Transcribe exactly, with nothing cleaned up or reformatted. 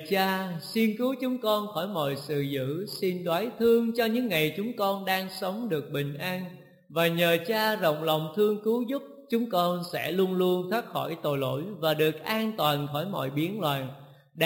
Cha, xin cứu chúng con khỏi mọi sự dữ, xin đoái thương cho những ngày chúng con đang sống được bình an. Và nhờ Cha rộng lòng thương cứu giúp, chúng con sẽ luôn luôn thoát khỏi tội lỗi và được an toàn khỏi mọi biến loạn.